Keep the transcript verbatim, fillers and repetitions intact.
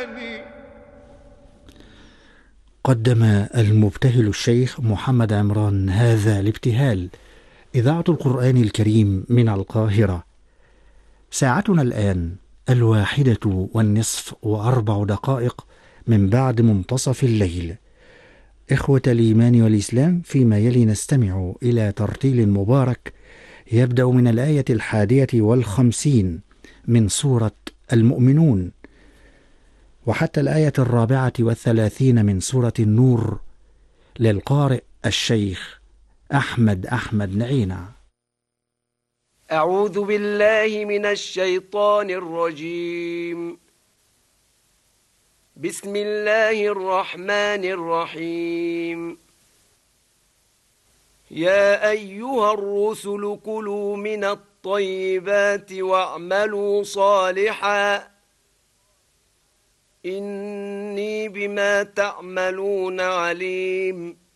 قدم المبتهل الشيخ محمد عمران هذا الابتهال. إذاعة القرآن الكريم من القاهرة. ساعتنا الآن الواحدة والنصف وأربع دقائق من بعد منتصف الليل. إخوة الإيمان والإسلام، فيما يلي نستمع إلى ترتيل مبارك يبدأ من الآية الحادية والخمسين من سورة المؤمنون وحتى الآية الرابعة والثلاثين من سورة النور، للقارئ الشيخ أحمد أحمد نعينة. أعوذ بالله من الشيطان الرجيم. بسم الله الرحمن الرحيم. يا أيها الرسل كلوا من الطيبات واعملوا صالحا إني بما تعملون عليم.